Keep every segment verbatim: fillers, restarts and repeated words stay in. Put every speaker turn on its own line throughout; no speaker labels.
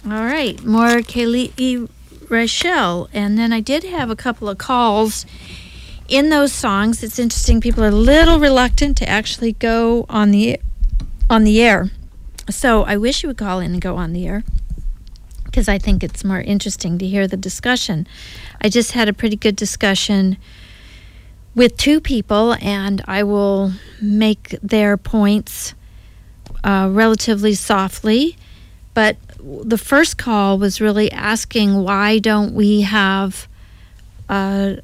All right, more Kaylee Rachel. And then I did have a couple of calls in those songs. It's interesting, people are a little reluctant to actually go on the on the air. So I wish you would call in and go on the air, because I think it's more interesting to hear the discussion. I just had a pretty good discussion with two people, and I will make their points uh, relatively softly. But the first call was really asking, why don't we have uh,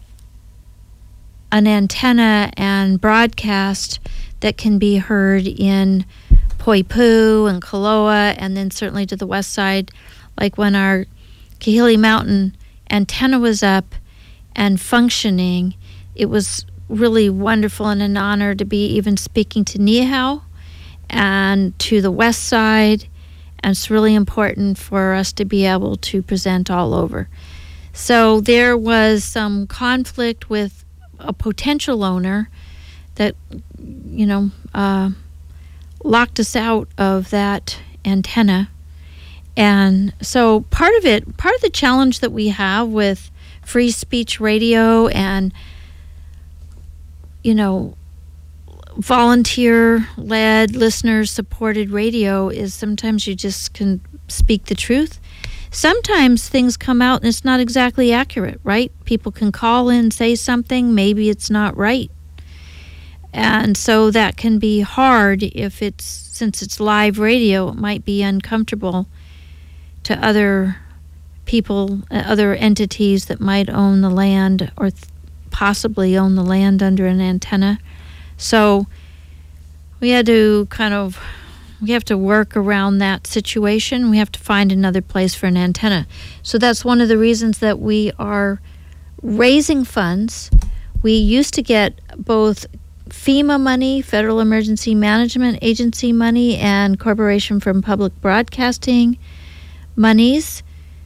an antenna and broadcast that can be heard in Poipu and Koloa, and then certainly to the west side, like when our Kahili Mountain antenna was up and functioning. It was really wonderful and an honor to be even speaking to Niihau and to the west side, and it's really important for us to be able to present all over. So there was some conflict with a potential owner that, you know, uh, locked us out of that antenna. And so part of it, part of the challenge that we have with free speech radio and, you know, volunteer-led, listener-supported radio is sometimes you just can speak the truth. Sometimes things come out and it's not exactly accurate, right? People can call in, say something, maybe it's not right. And so that can be hard if it's, since it's live radio, it might be uncomfortable to other people, uh, other entities that might own the land or th- possibly own the land under an antenna. So we had to kind of, we have to work around that situation. We have to find another place for an antenna. So that's one of the reasons that we are raising funds. We used to get both FEMA money, Federal Emergency Management Agency money, and Corporation for Public Broadcasting monies.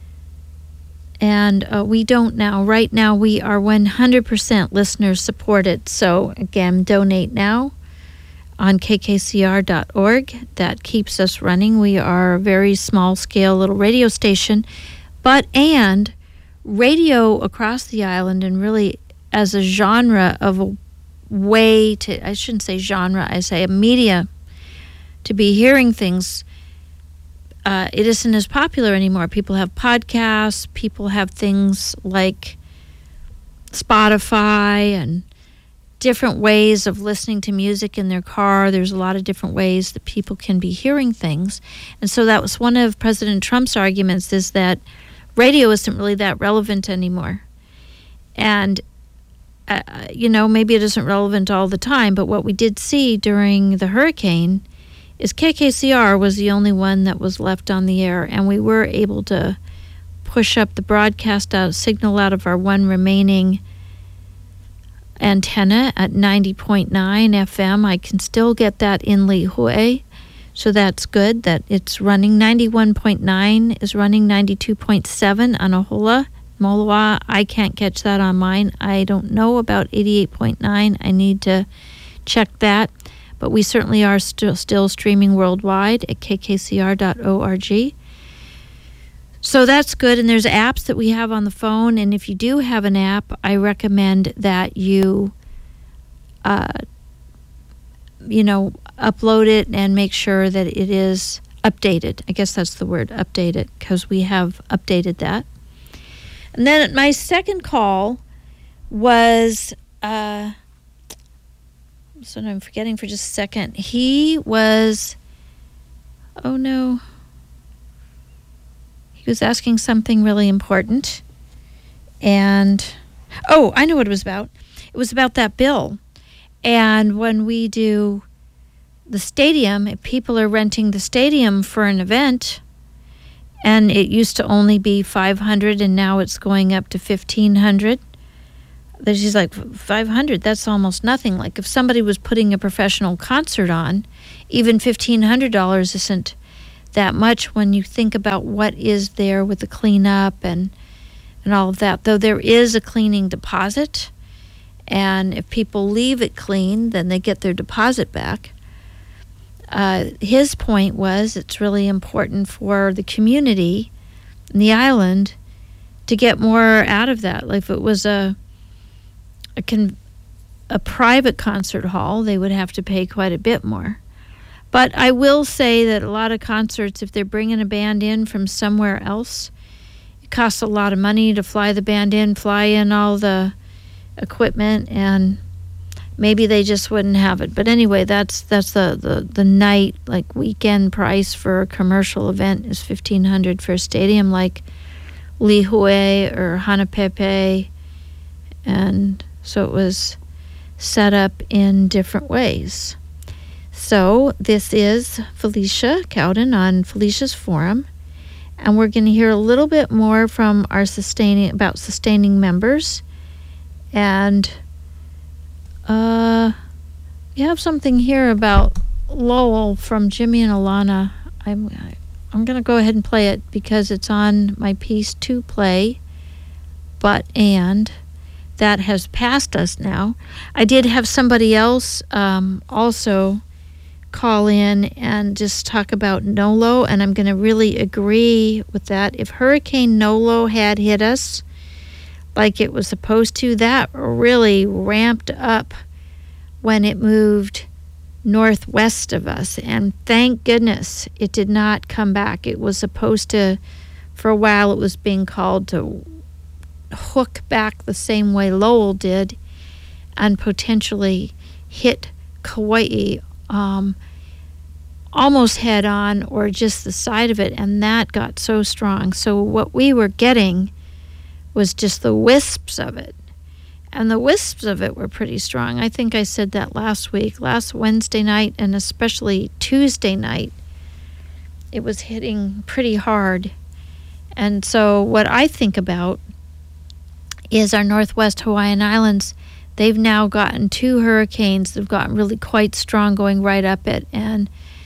And uh, we don't now. Right now, we are one hundred percent listener supported. So again, donate now on K K C R dot org. That keeps us running. We are a very small scale little radio station, but and radio across the island, and really as a genre of a way to, I shouldn't say genre, I say a media to be hearing things. Uh, it isn't as popular anymore. People have podcasts, people have things like Spotify and different ways of listening to music in their car. There's a lot of different ways that people can be hearing things. And so that was one of President Trump's arguments, is that radio isn't really that relevant anymore. And, uh, you know, maybe it isn't relevant all the time, but what we did see during the hurricane is K K C R was the only one that was left on the air, and we were able to push up the broadcast out, signal out of our one remaining antenna at ninety point nine F M. I can still get that in Lihue, so that's good that it's running. ninety-one point nine is running, ninety-two point seven on Ahola. Moloa, I can't catch that on mine. I don't know about eighty-eight point nine. I need to check that. But we certainly are st- still streaming worldwide at K K C R dot org. So that's good. And there's apps that we have on the phone. And if you do have an app, I recommend that you, uh, you know, upload it and make sure that it is updated. I guess that's the word, update it, because we have updated that. And then my second call was... Uh, So I'm forgetting for just a second. He was, oh no, he was asking something really important. And, oh, I know what it was about. It was about that bill. And when we do the stadium, if people are renting the stadium for an event, and it used to only be five hundred dollars and now it's going up to fifteen hundred dollars. She's like, five hundred dollars, that's almost nothing. Like if somebody was putting a professional concert on, even fifteen hundred dollars isn't that much when you think about what is there with the cleanup and and all of that. Though there is a cleaning deposit, and if people leave it clean, then they get their deposit back. uh, his point was it's really important for the community and the island to get more out of that. Like if it was a a, con- a private concert hall, they would have to pay quite a bit more. But I will say that a lot of concerts, if they're bringing a band in from somewhere else, it costs a lot of money to fly the band in, fly in all the equipment, and maybe they just wouldn't have it. But anyway, that's that's the, the, the night, like weekend price for a commercial event is fifteen hundred dollars for a stadium like Lihue or Hanapepe. And so it was set up in different ways. So this is Felicia Cowden on Felicia's Forum, and we're going to hear a little bit more from our sustaining about sustaining members, and uh, we have something here about Lowell from Jimmy and Alana. I'm I'm going to go ahead and play it because it's on my piece to play, but and. That has passed us now. I did have somebody else um, also call in and just talk about Nolo, and I'm going to really agree with that. If Hurricane Nolo had hit us like it was supposed to, that really ramped up when it moved northwest of us, and thank goodness it did not come back. It was supposed to, for a while, it was being called to hook back the same way Lowell did and potentially hit Kauai um, almost head on or just the side of it, and that got so strong. So what we were getting was just the wisps of it, and the wisps of it were pretty strong. I think I said that last week, last Wednesday night, and especially Tuesday night, it was hitting pretty hard. And so what I think about is our Northwest Hawaiian Islands. They've now gotten two hurricanes. They've gotten really quite strong going right up it. And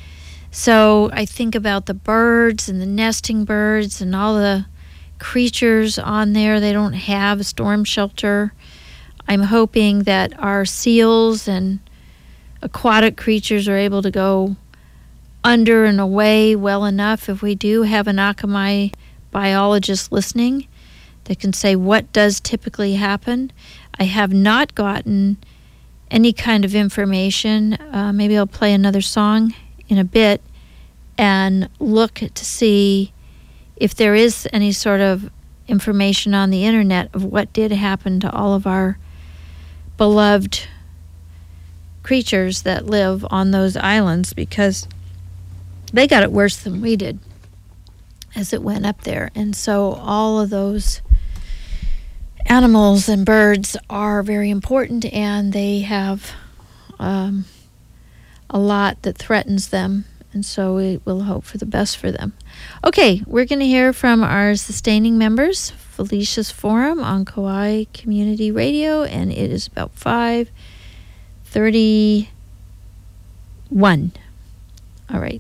so I think about the birds and the nesting birds and all the creatures on there. They don't have a storm shelter. I'm hoping that our seals and aquatic creatures are able to go under and away well enough. If we do have an Akamai biologist listening, they can say what does typically happen. I have not gotten any kind of information. Uh, maybe I'll play another song in a bit and look to see if there is any sort of information on the internet of what did happen to all of our beloved creatures that live on those islands, because they got it worse than we did as it went up there. And so all of those animals and birds are very important, and they have um, a lot that threatens them, and so we will hope for the best for them. Okay, we're going to hear from our sustaining members, Felicia's Forum on Kauai Community Radio, and it is about five thirty-one. All right.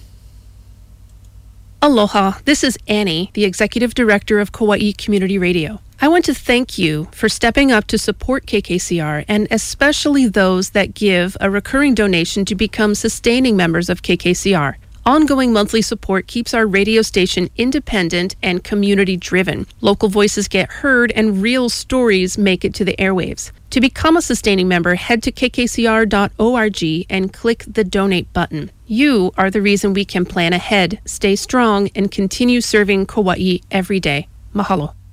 Aloha, this is Annie, the Executive Director of Kauai Community Radio. I want to thank you for stepping up to support K K C R, and especially those that give a recurring donation to become sustaining members of K K C R. Ongoing monthly support keeps our radio station independent and community-driven. Local voices get heard and real stories make it to the airwaves. To become a sustaining member, head to k k c r dot org and click the donate button. You are the reason we can plan ahead, stay strong, and continue serving Kauai every day. Mahalo.